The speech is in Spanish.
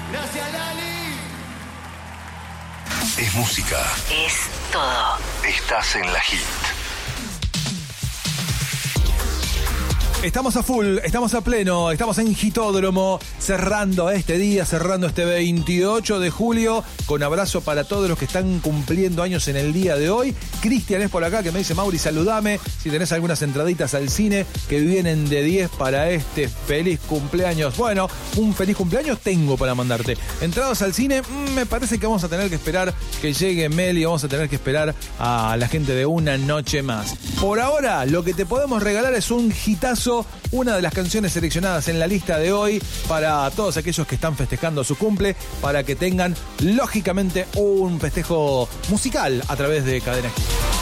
Gracias, Lali. Es música. Es todo. Estás en la hit. Estamos a full, estamos a pleno, estamos en Hitódromo, cerrando este día, cerrando este 28 de julio, con abrazo para todos los que están cumpliendo años en el día de hoy. Cristian es por acá que me dice, Mauri, saludame, si tenés algunas entraditas al cine que vienen de 10 para este feliz cumpleaños. Bueno, un feliz cumpleaños tengo para mandarte. Entradas al cine, me parece que vamos a tener que esperar que llegue Meli, vamos a tener que esperar a la gente de Una Noche Más. Por ahora, lo que te podemos regalar es un hitazo, una de las canciones seleccionadas en la lista de hoy para todos aquellos que están festejando su cumple, para que tengan lógicamente un festejo musical a través de Cadena Hit.